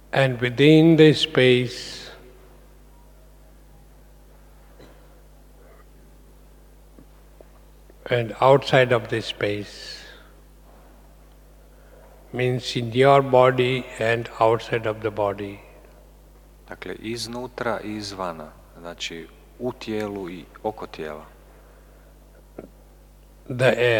And within the space, and outside of the space, means in your body and outside of the body. Dakle, iznutra i izvana, znači u tijelu i oko tijela. The air.